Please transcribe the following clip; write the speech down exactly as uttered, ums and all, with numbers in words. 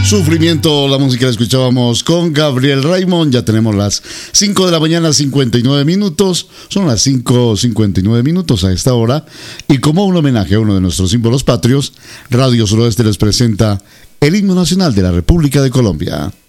Sufrimiento, la música la escuchábamos con Gabriel Raimond. Ya tenemos las cinco de la mañana, cincuenta y nueve minutos. Son las cinco cincuenta y nueve minutos a esta hora. Y como un homenaje a uno de nuestros símbolos patrios, Radio Suroeste les presenta el himno nacional de la República de Colombia.